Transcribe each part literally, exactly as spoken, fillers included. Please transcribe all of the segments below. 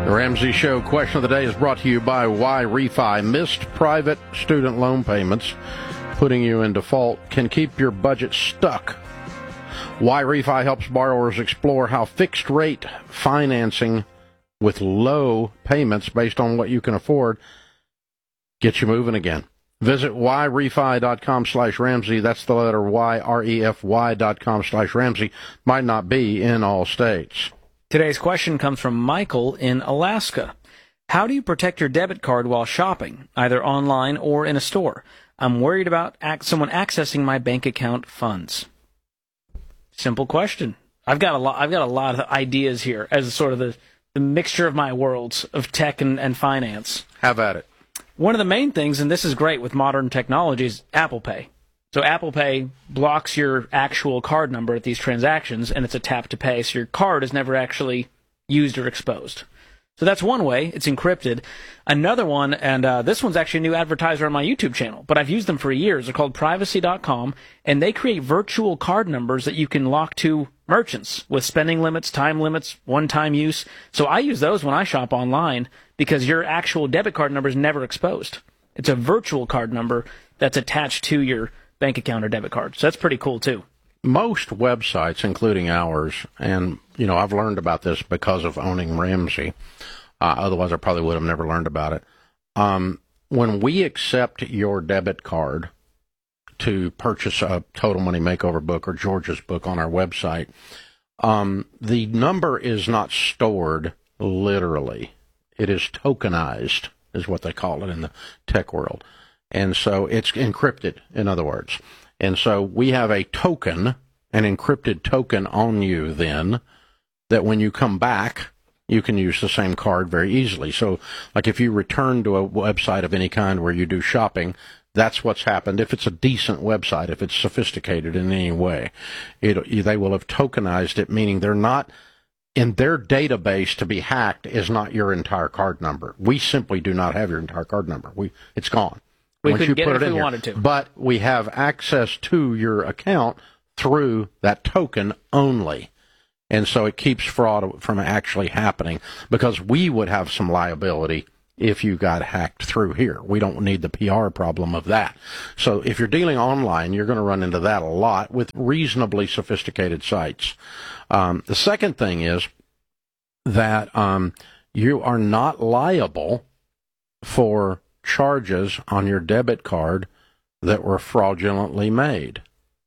The Ramsey Show question of the day is brought to you by Y-Refi. Missed private student loan payments putting you in default can keep your budget stuck. Y-Refi helps borrowers explore how fixed-rate financing with low payments based on what you can afford gets you moving again. Visit yrefy.com slash Ramsey. That's the letter Y, R E F Y dot com slash Ramsey. Might not be in all states. Today's question comes from Michael in Alaska. How do you protect your debit card while shopping, either online or in a store? I'm worried about ac- someone accessing my bank account funds. Simple question. I've got a lot. I've got a lot of ideas here as sort of the, the mixture of my worlds of tech and, and finance. Have at it. One of the main things, and this is great with modern technology, is Apple Pay. So Apple Pay blocks your actual card number at these transactions, and it's a tap to pay, so your card is never actually used or exposed. So that's one way. It's encrypted. Another one, and uh, this one's actually a new advertiser on my YouTube channel, but I've used them for years. They're called privacy dot com, and they create virtual card numbers that you can lock to merchants with spending limits, time limits, one-time use. So I use those when I shop online because your actual debit card number is never exposed. It's a virtual card number that's attached to your bank account or debit card. So that's pretty cool, too. Most websites, including ours, and, you know, I've learned about this because of owning Ramsey. Uh, otherwise, I probably would have never learned about it. Um, when we accept your debit card to purchase a Total Money Makeover book or George's book on our website, um, the number is not stored literally. It is tokenized, is what they call it in the tech world. And so it's encrypted, in other words. And so we have a token, an encrypted token on you then, that when you come back, you can use the same card very easily. So, like if you return to a website of any kind where you do shopping, that's what's happened. If it's a decent website, if it's sophisticated in any way, it, they will have tokenized it, meaning they're not, in their database to be hacked is not your entire card number. We simply do not have your entire card number. We It's gone. We Once couldn't you get put it if in we here. wanted to. But we have access to your account through that token only. And so it keeps fraud from actually happening because we would have some liability if you got hacked through here. We don't need the P R problem of that. So if you're dealing online, you're going to run into that a lot with reasonably sophisticated sites. Um, the second thing is that um, you are not liable for charges on your debit card that were fraudulently made,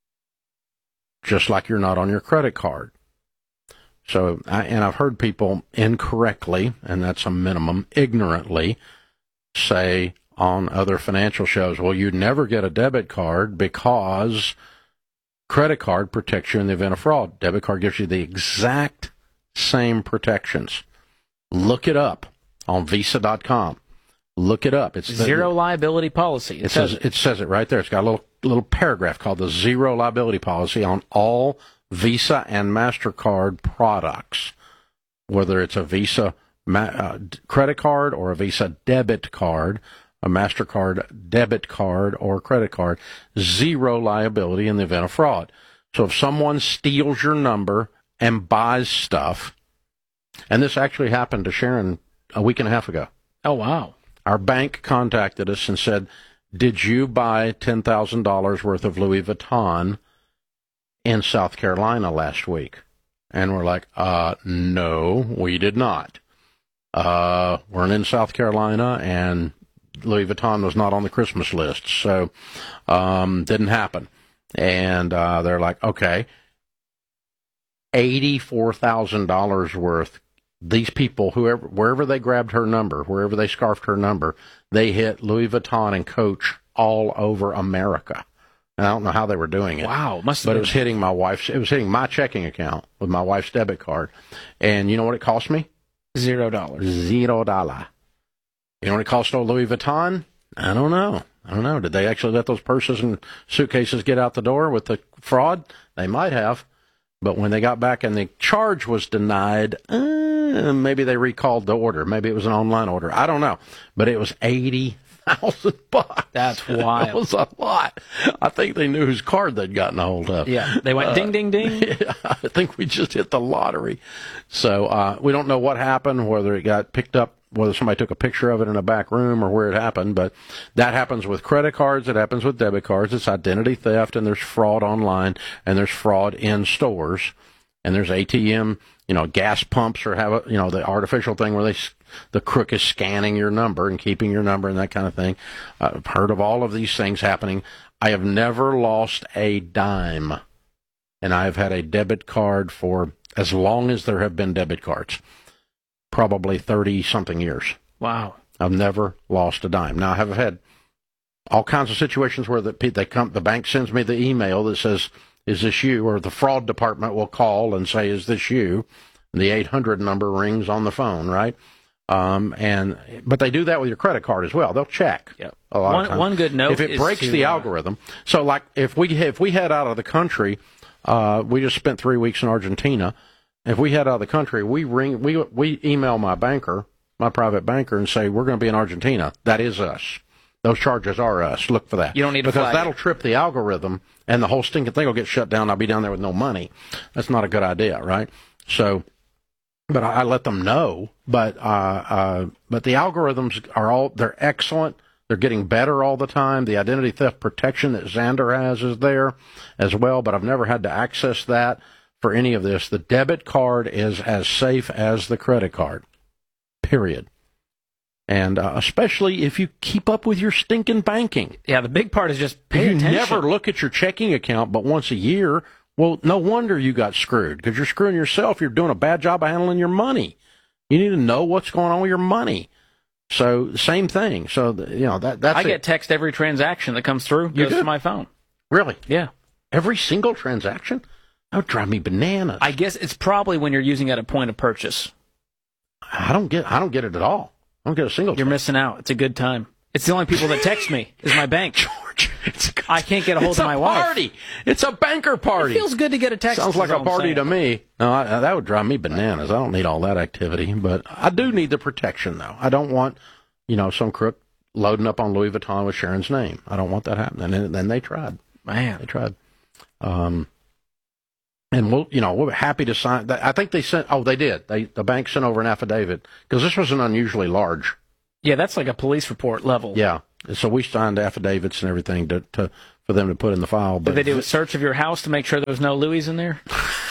just like you're not on your credit card. So, I, and I've heard people incorrectly, and that's a minimum, ignorantly, say on other financial shows, well, you'd never get a debit card because credit card protects you in the event of fraud. Debit card gives you the exact same protections. Look it up on visa dot com. Look it up. It's Zero the, liability policy. It, it says says it says it right there. It's got a little little paragraph called the zero liability policy on all Visa and MasterCard products, whether it's a Visa ma- uh, credit card or a Visa debit card, a MasterCard debit card or credit card, zero liability in the event of fraud. So if someone steals your number and buys stuff, and this actually happened to Sharon a week and a half ago. Oh, wow. Our bank contacted us and said, did you buy ten thousand dollars worth of Louis Vuitton in South Carolina last week? And we're like, uh, no, we did not. Uh, we're in South Carolina, and Louis Vuitton was not on the Christmas list, so um, didn't happen. And uh, they're like, okay, eighty-four thousand dollars worth. These people, whoever, wherever they grabbed her number, wherever they scarfed her number, they hit Louis Vuitton and Coach all over America. And I don't know how they were doing it. Wow, must have but been. it was hitting my wife's. It was hitting my checking account with my wife's debit card. And you know what it cost me? Zero dollars. Zero dollar. You know what it cost old Louis Vuitton? I don't know. I don't know. Did they actually let those purses and suitcases get out the door with the fraud? They might have. But when they got back and the charge was denied, uh, maybe they recalled the order. Maybe it was an online order. I don't know. But it was eighty thousand bucks. That's wild. That was a lot. I think they knew whose card they'd gotten a hold of. Yeah, they went uh, ding, ding, ding. Yeah, I think we just hit the lottery. So uh, we don't know what happened, whether it got picked up, whether somebody took a picture of it in a back room or where it happened. But that happens with credit cards. It happens with debit cards. It's identity theft, and there's fraud online, and there's fraud in stores, and there's A T M. You know, gas pumps or have a, you know, the artificial thing where they, the crook is scanning your number and keeping your number and that kind of thing. I've heard of all of these things happening. I have never lost a dime, and I've had a debit card for as long as there have been debit cards, probably thirty-something years. Wow. I've never lost a dime. Now, I have had all kinds of situations where the, they come, the bank sends me the email that says, is this you? Or the fraud department will call and say, is this you? And the eight hundred number rings on the phone, right? Um, and but they do that with your credit card as well. They'll check. Yep. A lot one, of times. one good note if it is breaks to, the uh, algorithm. So, like if we if we head out of the country, uh, we just spent three weeks in Argentina. If we head out of the country, we ring we we email my banker, my private banker, and say we're going to be in Argentina. That is us. Those charges are us. Look for that. You don't need to because flag that'll it. trip the algorithm, and the whole stinking thing will get shut down. I'll be down there with no money. That's not a good idea, right? So, but I, I let them know. But uh, uh, but the algorithms are all they're excellent. They're getting better all the time. The identity theft protection that Xandr has is there as well. But I've never had to access that for any of this. The debit card is as safe as the credit card. Period. And uh, especially if you keep up with your stinking banking. Yeah, the big part is just pay you attention. never look at your checking account but once a year. Well, no wonder you got screwed, because you're screwing yourself. You're doing a bad job of handling your money. You need to know what's going on with your money. So, same thing. So, you know, that that's I it. get text every transaction that comes through You goes do? to my phone. Really? Yeah. Every single transaction? That would drive me bananas. I guess it's probably when you're using at a point of purchase. I don't get I don't get it at all. I don't get a single You're text. missing out. It's a good time. It's the only people that text me is my bank. George, it's a, I can't get a hold it's of my a wife. party. It's a banker party. It feels good to get a text. Sounds like is a all I'm party saying. to me. No, I, that would drive me bananas. I don't need all that activity, but I do need the protection, though. I don't want, you know, some crook loading up on Louis Vuitton with Sharon's name. I don't want that happening. And then they tried. Man, They tried. Um, and we'll, you know, we're happy to sign. I think they sent. Oh, they did. They the bank sent over an affidavit because this was an unusually large. yeah, that's like a police report level. Yeah. So we signed affidavits and everything to, to for them to put in the file. But Did they do a search of your house to make sure there was no Louis in there?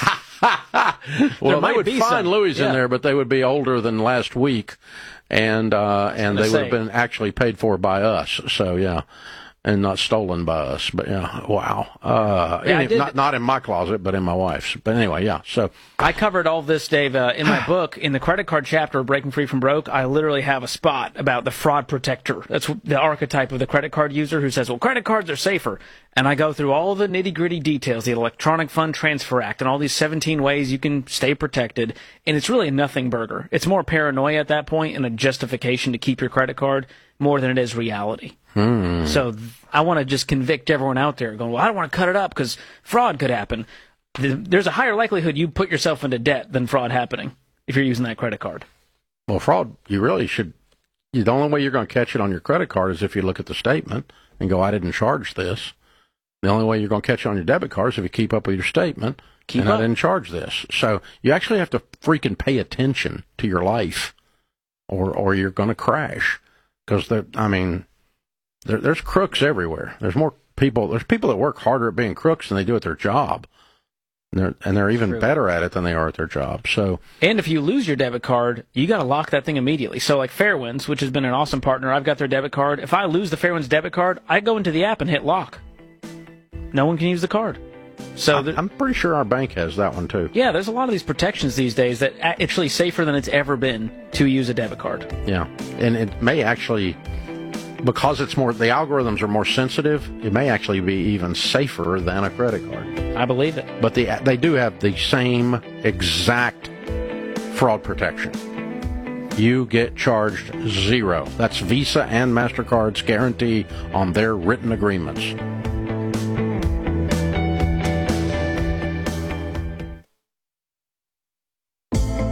well, might they would be find some. Louis Yeah. in there, but they would be older than last week, and uh, and gonna they would have say. been actually paid for by us. So yeah, and not stolen by us. But yeah, wow. Uh, Yeah, I any- did- not not in my closet, but in my wife's. But anyway, yeah. So I covered all this, Dave, uh, in my book. In the credit card chapter of Breaking Free from Broke, I literally have a spot about the fraud protector. That's the archetype of the credit card user who says, well, credit cards are safer. And I go through all the nitty-gritty details, the Electronic Fund Transfer Act, and all these seventeen ways you can stay protected. And it's really a nothing burger. It's more paranoia at that point and a justification to keep your credit card more than it is reality. hmm. So th- I want to just convict everyone out there going, well, I don't want to cut it up because fraud could happen. Th- There's a higher likelihood you put yourself into debt than fraud happening if you're using that credit card. well, fraud. You really should. The only way you're going to catch it on your credit card is if you look at the statement and go, "I didn't charge this." The only way you're going to catch it on your debit card is if you keep up with your statement. Keep and up. I didn't charge this. So you actually have to freaking pay attention to your life, or or you're going to crash. Because I mean, there, there's crooks everywhere. There's more people. There's people that work harder at being crooks than they do at their job, and they're and they're even True. better at it than they are at their job. So And if you lose your debit card, you got to lock that thing immediately. So like Fairwinds, which has been an awesome partner, I've got their debit card. If I lose the Fairwinds debit card, I go into the app and hit lock. No one can use the card. So I, there- I'm pretty sure our bank has that one too. yeah, there's a lot of these protections these days that a- actually safer than it's ever been to use a debit card. Yeah, and it may actually, because it's more, the algorithms are more sensitive. It may actually be even safer than a credit card. I believe it. But the, they do have the same exact fraud protection. You get charged zero. That's Visa and MasterCard's guarantee on their written agreements.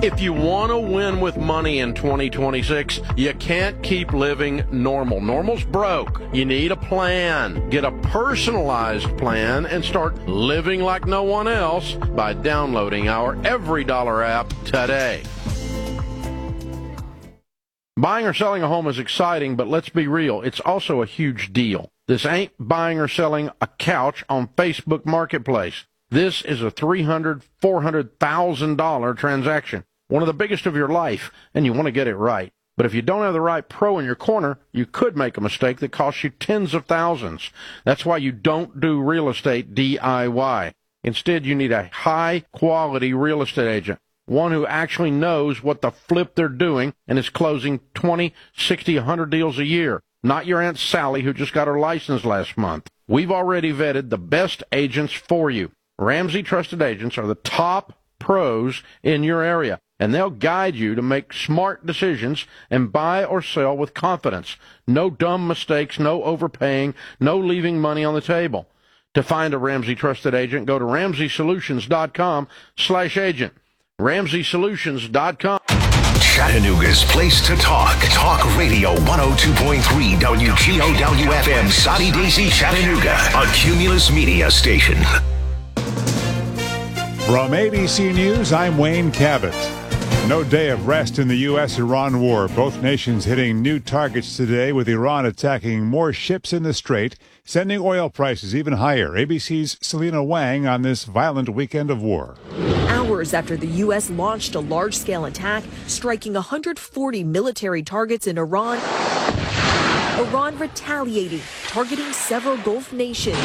If you want to win with money in twenty twenty-six, you can't keep living normal. Normal's broke. You need a plan. Get a personalized plan and start living like no one else by downloading our Every Dollar app today. Buying or selling a home is exciting, but let's be real, it's also a huge deal. This ain't buying or selling a couch on Facebook Marketplace. This is a three hundred thousand dollars, four hundred thousand dollars transaction, one of the biggest of your life, and you want to get it right. But if you don't have the right pro in your corner, you could make a mistake that costs you tens of thousands. That's why you don't do real estate D I Y. Instead, you need a high-quality real estate agent, one who actually knows what the flip they're doing and is closing twenty, sixty, one hundred deals a year. Not your Aunt Sally who just got her license last month. We've already vetted the best agents for you. Ramsey Trusted Agents are the top pros in your area, and they'll guide you to make smart decisions and buy or sell with confidence. No dumb mistakes, no overpaying, no leaving money on the table. To find a Ramsey Trusted Agent, go to ramsey solutions dot com slash agent. ramsey solutions dot com. Chattanooga's place to talk. Talk Radio one oh two point three W G O W F M, Soddy Daisy, Chattanooga, a Cumulus Media station. From A B C News, I'm Wayne Cabot. No day of rest in the U S Iran war. Both nations hitting new targets today, with Iran attacking more ships in the Strait, sending oil prices even higher. A B C's Selena Wang on this violent weekend of war. Hours after the U S launched a large-scale attack, striking one hundred forty military targets in Iran, Iran retaliating, targeting several Gulf nations.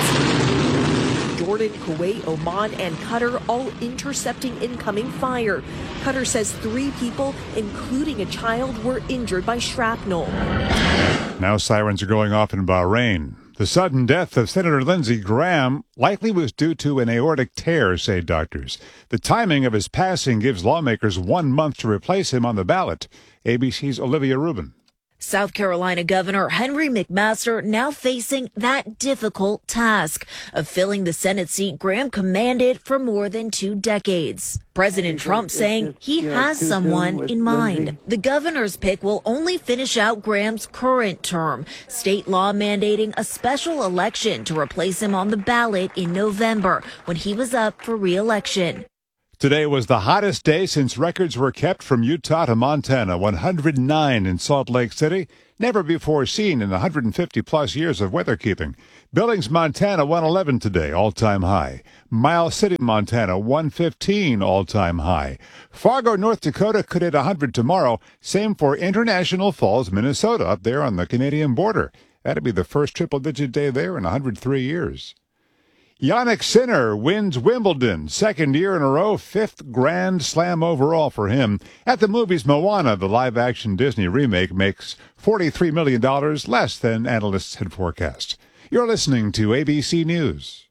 Jordan, Kuwait, Oman, and Qatar all intercepting incoming fire. Qatar says three people, including a child, were injured by shrapnel. Now sirens are going off in Bahrain. The sudden death of Senator Lindsey Graham likely was due to an aortic tear, say doctors. The timing of his passing gives lawmakers one month to replace him on the ballot. A B C's Olivia Rubin. South Carolina Governor Henry McMaster now facing that difficult task of filling the Senate seat Graham commanded for more than two decades. President Trump saying he has someone in mind. The governor's pick will only finish out Graham's current term, state law mandating a special election to replace him on the ballot in November when he was up for re-election. Today was the hottest day since records were kept from Utah to Montana, one hundred nine in Salt Lake City, never before seen in one hundred fifty plus years of weather keeping. Billings, Montana, one eleven today, all-time high. Miles City, Montana, one fifteen, all-time high. Fargo, North Dakota could hit one hundred tomorrow. Same for International Falls, Minnesota, up there on the Canadian border. That'd be the first triple-digit day there in one hundred three years. Jannik Sinner wins Wimbledon, second year in a row, fifth Grand Slam overall for him. At the movies, Moana, the live-action Disney remake, makes forty-three million dollars less than analysts had forecast. You're listening to A B C News.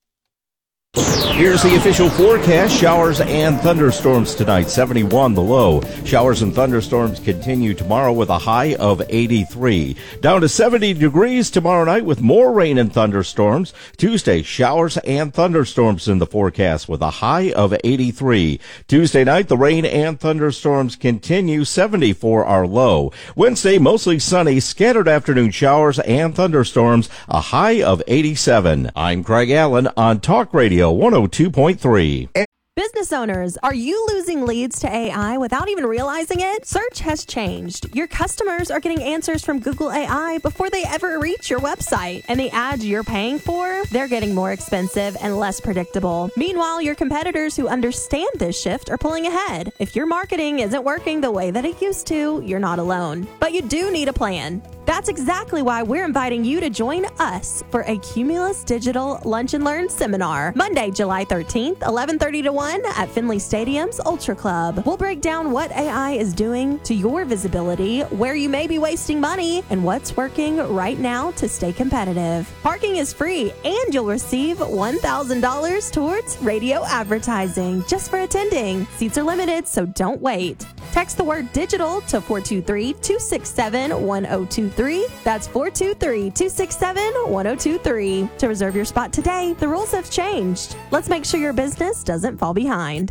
Here's the official forecast. Showers and thunderstorms tonight, seventy-one the low. Showers and thunderstorms continue tomorrow with a high of eighty-three. Down to seventy degrees tomorrow night with more rain and thunderstorms. Tuesday, showers and thunderstorms in the forecast with a high of eighty-three. Tuesday night, the rain and thunderstorms continue, seventy for our low. Wednesday, mostly sunny, scattered afternoon showers and thunderstorms, a high of eighty-seven. I'm Craig Allen on Talk Radio one oh two point three. Business owners, are you losing leads to A I without even realizing it? Search has changed. Your customers are getting answers from Google A I before they ever reach your website. And the ads you're paying for, they're getting more expensive and less predictable. Meanwhile, your competitors who understand this shift are pulling ahead. If your marketing isn't working the way that it used to, you're not alone. But you do need a plan. That's exactly why we're inviting you to join us for a Cumulus Digital Lunch and Learn seminar, Monday, July thirteenth, eleven thirty to one at Finley Stadium's Ultra Club. We'll break down what A I is doing to your visibility, where you may be wasting money, and what's working right now to stay competitive. Parking is free, and you'll receive one thousand dollars towards radio advertising just for attending. Seats are limited, so don't wait. Text the word digital to four two three, two six seven, one oh two three. That's four two three, two six seven, one oh two three. To reserve your spot today, the rules have changed. Let's make sure your business doesn't fall behind.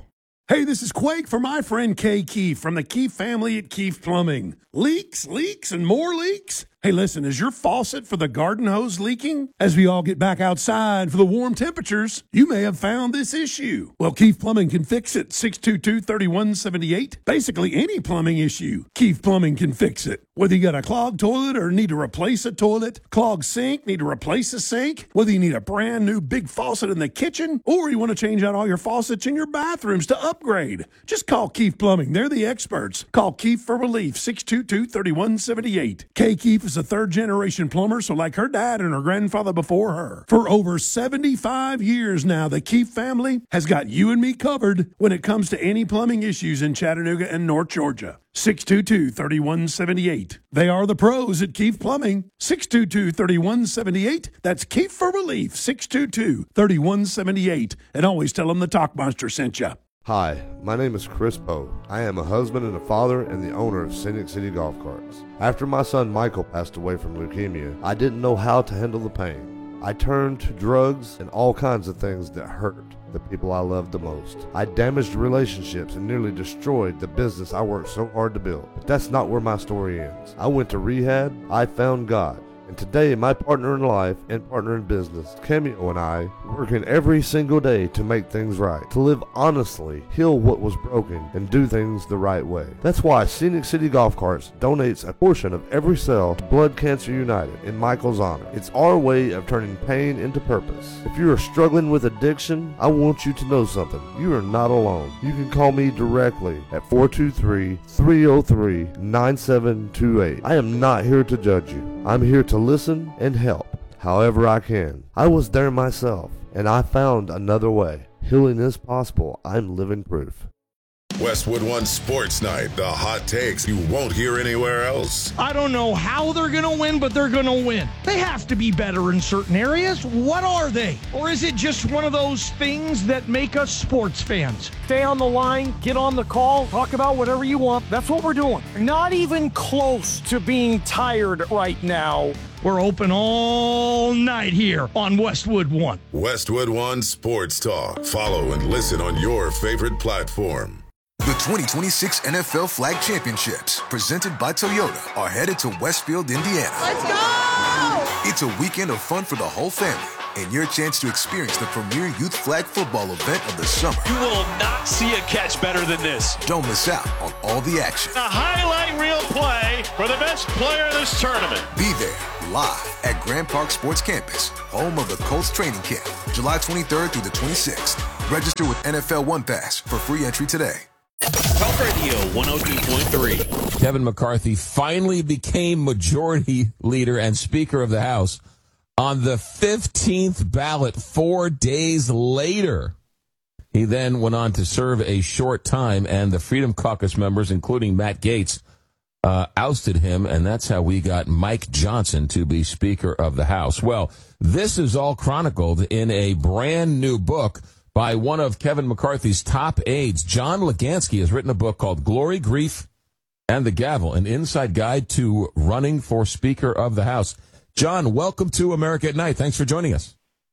Hey, this is Quake for my friend Kay Keefe from the Keefe family at Keefe Plumbing. Leaks, leaks, and more leaks? Hey, listen, is your faucet for the garden hose leaking? As we all get back outside for the warm temperatures, you may have found this issue. Well, Keefe Plumbing can fix it. six two two, three one seven eight. Basically, any plumbing issue, Keefe Plumbing can fix it. Whether you got a clogged toilet or need to replace a toilet, clogged sink, need to replace a sink, whether you need a brand new big faucet in the kitchen, or you want to change out all your faucets in your bathrooms to upgrade, just call Keefe Plumbing. They're the experts. Call Keefe for relief, six two two, three one seven eight. Kay Keefe is a third-generation plumber, so like her dad and her grandfather before her. For over seventy-five years now, the Keefe family has got you and me covered when it comes to any plumbing issues in Chattanooga and North Georgia. six two two, three one seven eight. They are the pros at Keefe Plumbing. six two two, three one seven eight. That's Keefe for relief, six two two, three one seven eight. And always tell them the Talk Monster sent you. Hi, my name is Chris Poe. I am a husband and a father and the owner of Scenic City Golf Carts. After my son Michael passed away from leukemia, I didn't know how to handle the pain. I turned to drugs and all kinds of things that hurt the people I loved the most. I damaged relationships and nearly destroyed the business I worked so hard to build. But that's not where my story ends. I went to rehab, I found God. And today, my partner in life and partner in business, Cameo, and I, working every single day to make things right, to live honestly, heal what was broken, and do things the right way. That's why Scenic City Golf Carts donates a portion of every sale to Blood Cancer United in Michael's honor. It's our way of turning pain into purpose. If you are struggling with addiction, I want you to know something. You are not alone. You can call me directly at four two three, three oh three, nine seven two eight. I am not here to judge you. I'm here to listen and help however I can. I was there myself, and I found another way. Healing is possible. I'm living proof. Westwood One Sports Night, the hot takes you won't hear anywhere else. I don't know how they're going to win, but they're going to win. They have to be better in certain areas. What are they? Or is it just one of those things that make us sports fans? Stay on the line, get on the call, talk about whatever you want. That's what we're doing. Not even close to being tired right now. We're open all night here on Westwood One. Westwood One Sports Talk. Follow and listen on your favorite platform. The twenty twenty-six N F L Flag Championships, presented by Toyota, are headed to Westfield, Indiana. Let's go! It's a weekend of fun for the whole family, and your chance to experience the premier youth flag football event of the summer. You will not see a catch better than this. Don't miss out on all the action. A highlight reel play for the best player of this tournament. Be there, live at Grand Park Sports Campus, home of the Colts training camp, July twenty-third through the twenty-sixth. Register with N F L One Pass for free entry today. Talk Radio one oh two point three. Kevin McCarthy finally became majority leader and Speaker of the House on the fifteenth ballot four days later. He then went on to serve a short time, and the Freedom Caucus members, including Matt Gaetz, uh, ousted him, and that's how we got Mike Johnson to be Speaker of the House. Well, this is all chronicled in a brand new book by one of Kevin McCarthy's top aides. John Legansky has written a book called Glory, Grief, and the Gavel, an inside guide to running for Speaker of the House. John, welcome to America at Night. Thanks for joining us.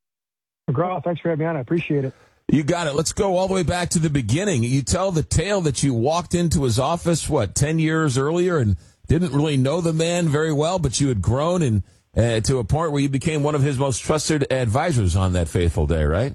McGraw, thanks for having me on. I appreciate it. You got it. Let's go all the way back to the beginning. You tell the tale that you walked into his office, what, ten years earlier, and didn't really know the man very well, but you had grown and uh, to a point where you became one of his most trusted advisors on that fateful day, right?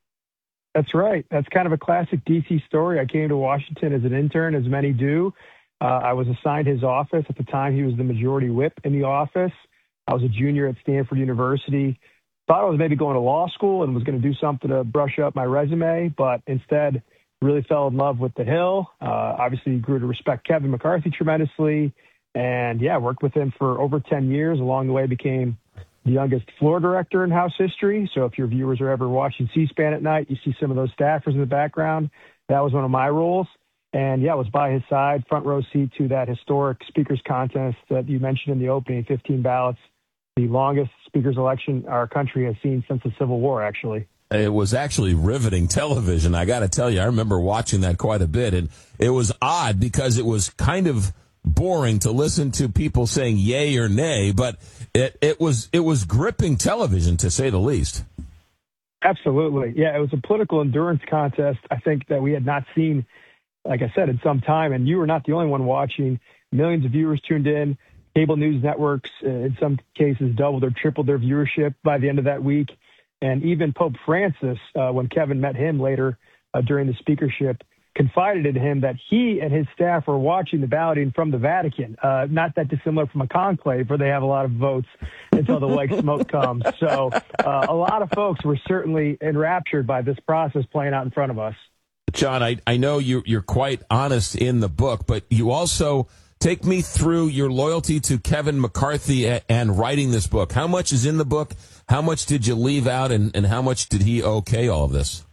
That's right. That's kind of a classic D C story. I came to Washington as an intern, as many do. Uh, I was assigned his office. At the time, he was the majority whip in the office. I was a junior at Stanford University. Thought I was maybe going to law school and was going to do something to brush up my resume, but instead really fell in love with the Hill. Uh, obviously grew to respect Kevin McCarthy tremendously. And, yeah, worked with him for over ten years. Along the way, became the youngest floor director in House history. So if your viewers are ever watching C-SPAN at night, you see some of those staffers in the background. That was one of my roles. And, yeah, I was by his side, front row seat to that historic speakers contest that you mentioned in the opening, fifteen ballots, the longest speakers election our country has seen since the Civil War, actually. It was actually riveting television. I got to tell you, I remember watching that quite a bit. And it was odd because it was kind of boring to listen to people saying yay or nay, but it, it was it was gripping television, to say the least. Absolutely. Yeah, it was a political endurance contest, I think, that we had not seen, like I said, in some time. And you were not the only one watching. Millions of viewers tuned in. Cable news networks, uh, in some cases, doubled or tripled their viewership by the end of that week. And even Pope Francis, uh, when Kevin met him later uh, during the speakership, confided in him that he and his staff were watching the balloting from the Vatican, uh, not that dissimilar from a conclave where they have a lot of votes until the white smoke comes. So uh, a lot of folks were certainly enraptured by this process playing out in front of us. John, I, I know you, you're quite honest in the book, but you also take me through your loyalty to Kevin McCarthy and, and writing this book. How much is in the book? How much did you leave out, and, and how much did he okay all of this?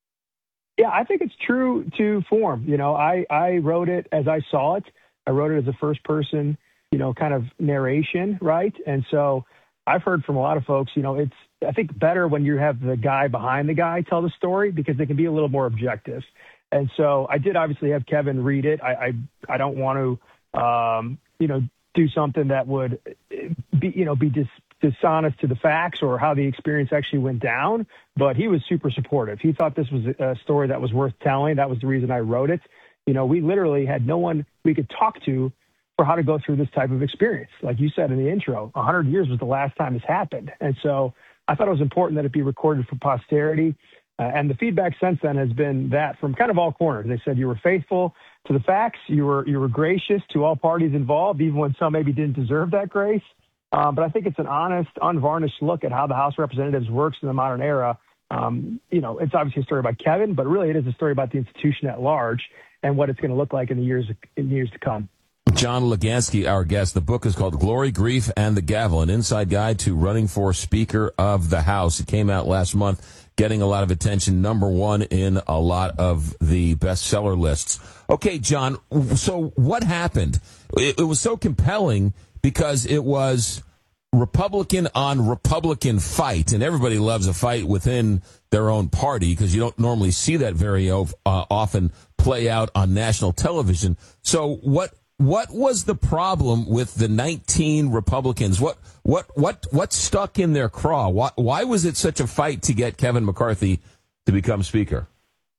Yeah, I think it's true to form. You know, I, I wrote it as I saw it. I wrote it as a first person, you know, kind of narration, right? And so I've heard from a lot of folks, you know, it's, I think, better when you have the guy behind the guy tell the story because they can be a little more objective. And so I did obviously have Kevin read it. I, I, I don't want to, um, you know, do something that would be, you know, be dis- dishonest to the facts or how the experience actually went down, but he was super supportive. He thought this was a story that was worth telling. That was the reason I wrote it. You know, we literally had no one we could talk to for how to go through this type of experience. Like you said in the intro, one hundred years was the last time this happened. And so I thought it was important that it be recorded for posterity. Uh, and the feedback since then has been that from kind of all corners. They said you were faithful to the facts. You were, you were gracious to all parties involved, even when some maybe didn't deserve that grace. Um, but I think it's an honest, unvarnished look at how the House of Representatives works in the modern era. Um, you know, it's obviously a story about Kevin, but really it is a story about the institution at large and what it's going to look like in the years in years to come. John Lugansky, our guest. The book is called Glory, Grief, and the Gavel, an inside guide to running for Speaker of the House. It came out last month, getting a lot of attention, number one in a lot of the bestseller lists. Okay, John, so what happened? It, it was so compelling because it was Republican on Republican fight, and everybody loves a fight within their own party because you don't normally see that very uh, often play out on national television. So what what was the problem with the nineteen Republicans? What what what what stuck in their craw? Why, why was it such a fight to get Kevin McCarthy to become Speaker?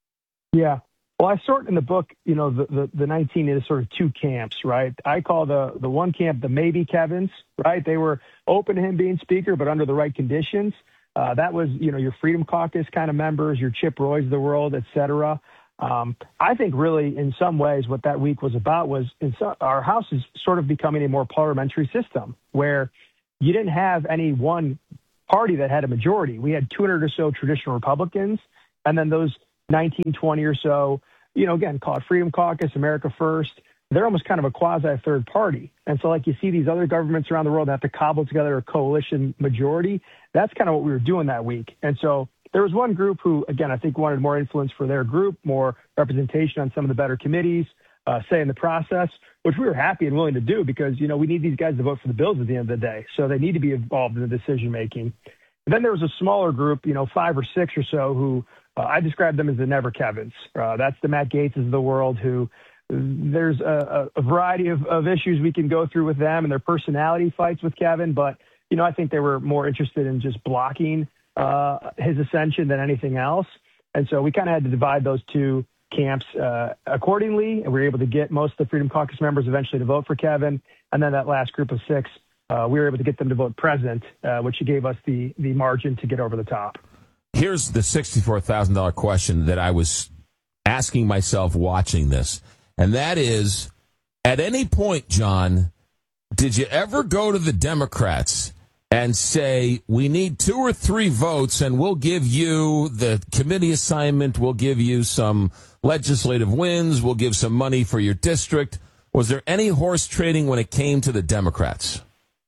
Yeah. Well, I sort in the book, you know, the, the, the nineteen is sort of two camps, right? I call the, the one camp the maybe Kevins, right? They were open to him being Speaker, but under the right conditions. Uh, that was, you know, your Freedom Caucus kind of members, your Chip Roys of the world, et cetera. Um, I think really in some ways what that week was about was in some, our House is sort of becoming a more parliamentary system where you didn't have any one party that had a majority. We had two hundred or so traditional Republicans, and then those nineteen, twenty or so, you know, again, call it Freedom Caucus, America First. They're almost kind of a quasi third party. And so like you see these other governments around the world that have to cobble together a coalition majority. That's kind of what we were doing that week. And so there was one group who, again, I think wanted more influence for their group, more representation on some of the better committees, uh, say in the process, which we were happy and willing to do because, you know, we need these guys to vote for the bills at the end of the day. So they need to be involved in the decision making. And then there was a smaller group, you know, five or six or so who uh, I described them as the never Kevins. Uh, that's the Matt Gaetzes of the world who there's a, a variety of, of issues we can go through with them and their personality fights with Kevin. But, you know, I think they were more interested in just blocking uh, his ascension than anything else. And so we kind of had to divide those two camps uh, accordingly. And we were able to get most of the Freedom Caucus members eventually to vote for Kevin. And then that last group of six, uh, we were able to get them to vote president, uh, which gave us the, the margin to get over the top. Here's the sixty-four thousand dollars question that I was asking myself watching this. And that is, at any point, John, did you ever go to the Democrats and say, we need two or three votes and we'll give you the committee assignment, we'll give you some legislative wins, we'll give some money for your district? Was there any horse trading when it came to the Democrats?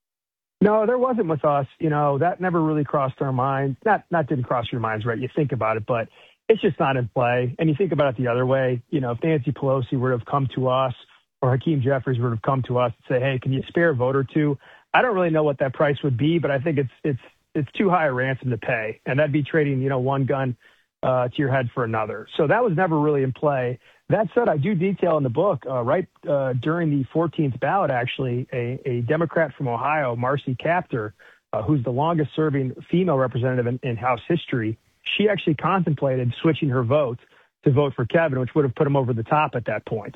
No, there wasn't with us. You know, that never really crossed our minds. Not, not didn't cross your minds, right? You think about it, but it's just not in play. And you think about it the other way. You know, if Nancy Pelosi would have come to us or Hakeem Jeffries would have come to us and say, hey, can you spare a vote or two? I don't really know what that price would be, but I think it's it's it's too high a ransom to pay. And that'd be trading, you know, one gun uh, to your head for another. So that was never really in play. That said, I do detail in the book, uh, right uh, during the fourteenth ballot, actually, a, a Democrat from Ohio, Marcy Kaptur, uh, who's the longest serving female representative in, in House history. she actually contemplated switching her vote to vote for Kevin, which would have put him over the top at that point.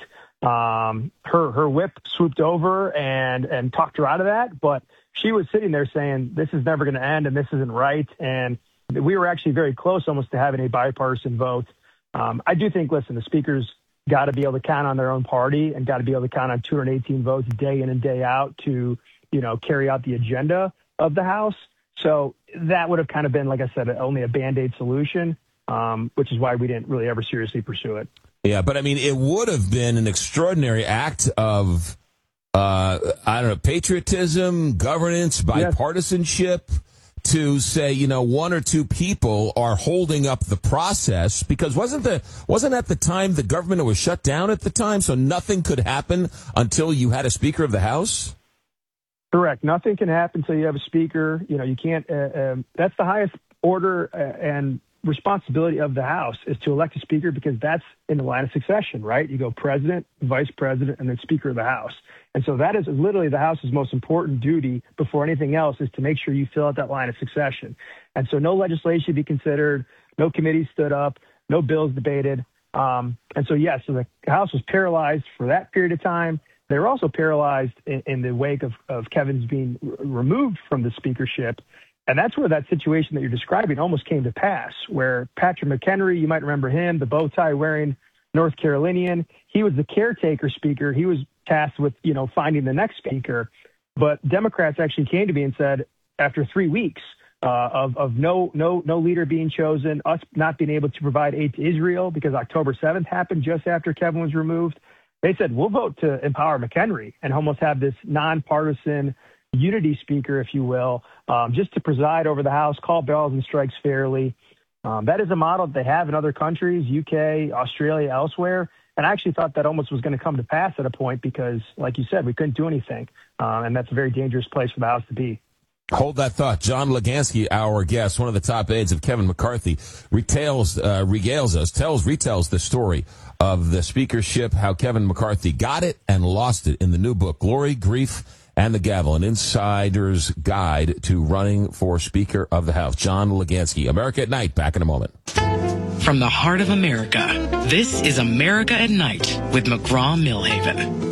Um, her her whip swooped over and and talked her out of that, but she was sitting there saying, this is never going to end and this isn't right. And we were actually very close almost to having a bipartisan vote. Um, I do think, listen, the speaker's got to be able to count on their own party and got to be able to count on two hundred eighteen votes day in and day out to, you know, carry out the agenda of the House. So that would have kind of been, like I said, only a Band-Aid solution, um, which is why we didn't really ever seriously pursue it. Yeah, but I mean, it would have been an extraordinary act of, uh, I don't know, patriotism, governance, bipartisanship. Yes. To say, you know, one or two people are holding up the process, because wasn't the wasn't at the time the government was shut down at the time, so nothing could happen until you had a Speaker of the House? Correct. Nothing can happen until you have a Speaker. You know, you can't. Uh, um, that's the highest order uh, and responsibility of the House is to elect a Speaker, because that's in the line of succession, right? You go President, Vice President, and then Speaker of the House. And so that is literally the House's most important duty before anything else, is to make sure you fill out that line of succession. And so no legislation be considered, no committees stood up, no bills debated. Um, and so, yes, so the House was paralyzed for that period of time. They were also paralyzed in, in the wake of, of Kevin's being r- removed from the speakership. And that's where that situation that you're describing almost came to pass, where Patrick McHenry, you might remember him, the bow tie wearing North Carolinian, he was the caretaker speaker. He was tasked with, you know, finding the next speaker. But Democrats actually came to me and said, after three weeks uh, of, of no no no leader being chosen, us not being able to provide aid to Israel because October seventh happened just after Kevin was removed, they said, we'll vote to empower McHenry and almost have this nonpartisan unity speaker, if you will, um, just to preside over the House, call balls and strikes fairly. Um, that is a model that they have in other countries, U K, Australia, elsewhere. And I actually thought that almost was going to come to pass at a point because, like you said, we couldn't do anything. Uh, and that's a very dangerous place for the House to be. Hold that thought. John Legansky, our guest, one of the top aides of Kevin McCarthy, retails, uh, regales us, tells, retells the story of the speakership, how Kevin McCarthy got it and lost it in the new book, Glory, Grief, and the Gavel, an insider's guide to running for Speaker of the House. John Legansky, America at Night, back in a moment. From the heart of America, this is America at Night with McGraw-Millhaven.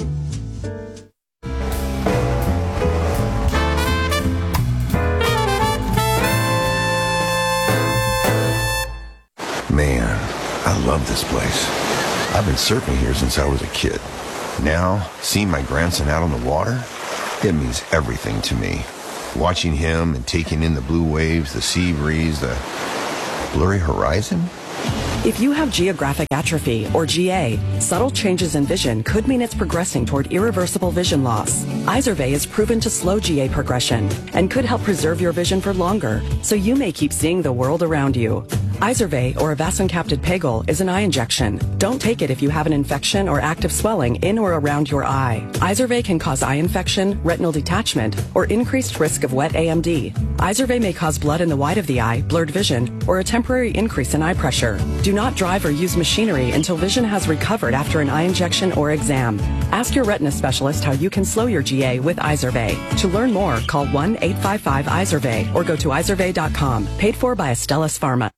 Man, I love this place. I've been surfing here since I was a kid. Now, seeing my grandson out on the water, it means everything to me. Watching him and taking in the blue waves, the sea breeze, the blurry horizon. If you have geographic atrophy, or G A, subtle changes in vision could mean it's progressing toward irreversible vision loss. Izervay is proven to slow G A progression and could help preserve your vision for longer, so you may keep seeing the world around you. Izervay, or avacincaptad pegol, is an eye injection. Don't take it if you have an infection or active swelling in or around your eye. Izervay can cause eye infection, retinal detachment, or increased risk of wet A M D. Izervay may cause blood in the white of the eye, blurred vision, or a temporary increase in eye pressure. Do not drive or use machinery until vision has recovered after an eye injection or exam. Ask your retina specialist how you can slow your G A with Izervay. To learn more, call one eight five five Izervay or go to izervay dot com. Paid for by Astellas Pharma.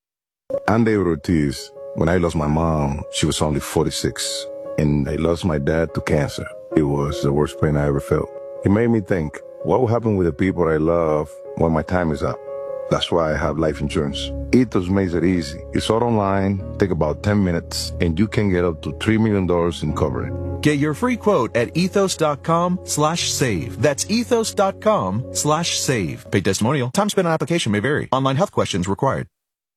I'm David Ortiz. When I lost my mom, she was only forty-six, and I lost my dad to cancer. It was the worst pain I ever felt. It made me think, what will happen with the people I love when my time is up? That's why I have life insurance. Ethos makes it easy. It's all online, take about ten minutes, and you can get up to three million dollars in coverage. Get your free quote at ethos.com slash save. That's ethos.com slash save. Paid testimonial. Time spent on application may vary. Online health questions required.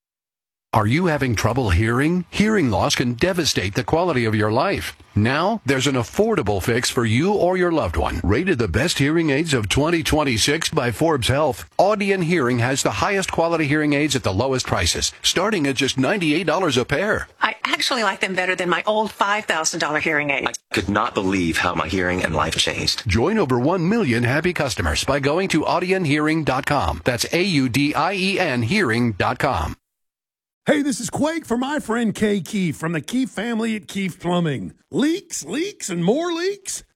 Are you having trouble hearing? Hearing loss can devastate the quality of your life. Now, there's an affordable fix for you or your loved one. Rated the best hearing aids of twenty twenty-six by Forbes Health, Audion Hearing has the highest quality hearing aids at the lowest prices, starting at just ninety-eight dollars a pair. I actually like them better than my old five thousand dollars hearing aid. I could not believe how my hearing and life changed. Join over one million happy customers by going to audion hearing dot com. That's A U D I E N hearing dot com. Hey, this is Quake for my friend Kay Keefe from the Keefe family at Keefe Plumbing. Leaks, leaks, and more leaks?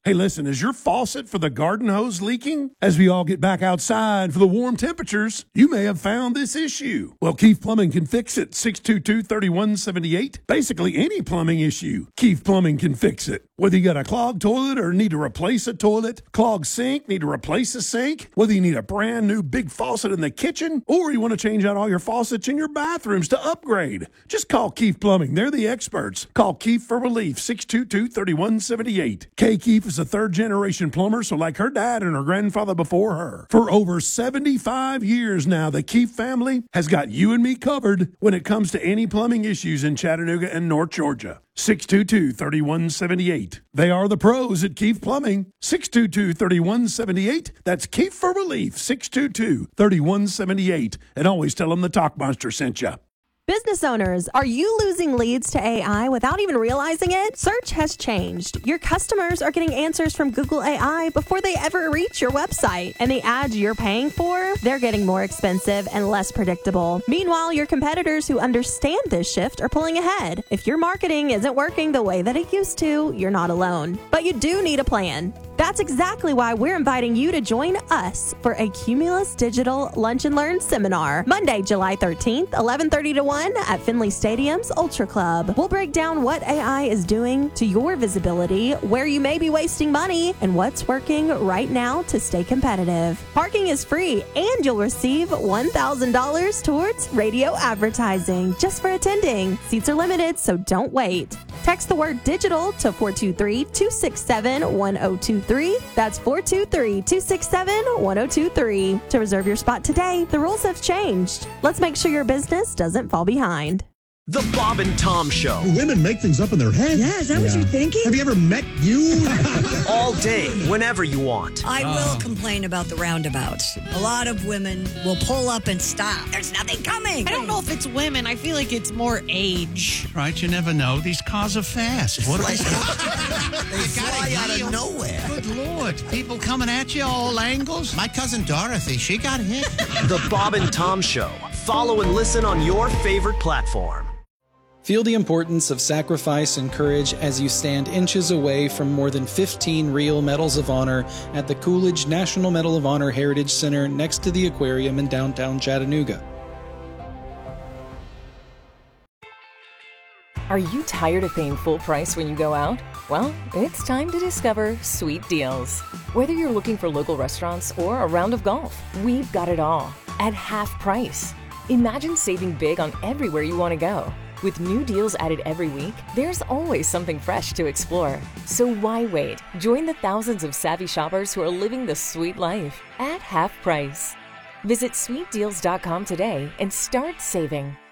Hey, listen, is your faucet for the garden hose leaking? As we all get back outside for the warm temperatures, you may have found this issue. Well, Keith Plumbing can fix it. six two two, three one seven eight. Basically, any plumbing issue, Keith Plumbing can fix it. Whether you got a clogged toilet or need to replace a toilet, clogged sink, need to replace a sink, whether you need a brand new big faucet in the kitchen, or you want to change out all your faucets in your bathrooms to upgrade, just call Keith Plumbing. They're the experts. Call Keith for relief, six two two, three one seven eight. Kay Keefe is a third-generation plumber, so like her dad and her grandfather before her. For over seventy-five years now, the Keefe family has got you and me covered when it comes to any plumbing issues in Chattanooga and North Georgia. six two two, three one seven eight. They are the pros at Keefe Plumbing. six two two, three one seven eight. That's Keefe for relief, six two two, three one seven eight. And always tell them the Talk Monster sent you. Business owners, are you losing leads to A I without even realizing it? Search has changed. Your customers are getting answers from Google A I before they ever reach your website. And the ads you're paying for, they're getting more expensive and less predictable. Meanwhile, your competitors who understand this shift are pulling ahead. If your marketing isn't working the way that it used to, you're not alone. But you do need a plan. That's exactly why we're inviting you to join us for a Cumulus Digital Lunch and Learn seminar, Monday, July thirteenth, eleven thirty to one at Finley Stadium's Ultra Club. We'll break down what A I is doing to your visibility, where you may be wasting money, and what's working right now to stay competitive. Parking is free, and you'll receive one thousand dollars towards radio advertising just for attending. Seats are limited, so don't wait. Text the word digital to four two three, two six seven, one zero two three. That's four two three, two six seven, one zero two three. To reserve your spot today, the rules have changed. Let's make sure your business doesn't fall behind. The Bob and Tom Show. Women make things up in their head. Yeah, is that yeah. what you're thinking? Have you ever met you? All day, whenever you want. I uh. will complain about the roundabouts. A lot of women will pull up and stop. There's nothing coming. I don't know if it's women. I feel like it's more age. Right, you never know. These cars are fast. What like, they fly out of nowhere. Good Lord. People coming at you all angles. My cousin Dorothy, she got hit. The Bob and Tom Show. Follow and listen on your favorite platform. Feel the importance of sacrifice and courage as you stand inches away from more than fifteen real Medals of Honor at the Coolidge National Medal of Honor Heritage Center next to the aquarium in downtown Chattanooga. Are you tired of paying full price when you go out? Well, it's time to discover Sweet Deals. Whether you're looking for local restaurants or a round of golf, we've got it all at half price. Imagine saving big on everywhere you want to go. With new deals added every week, there's always something fresh to explore. So why wait? Join the thousands of savvy shoppers who are living the sweet life at half price. Visit sweet deals dot com today and start saving.